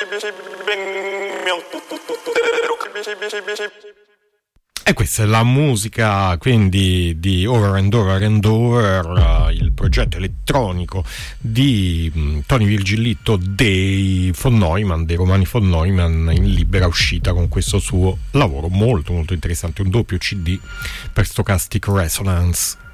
E questa è la musica quindi di Over and Over and Over, il progetto elettronico di Tony Virgilitto dei von Neumann, dei Romani von Neumann, in libera uscita con questo suo lavoro molto molto interessante, un doppio CD per Stochastic Resonance.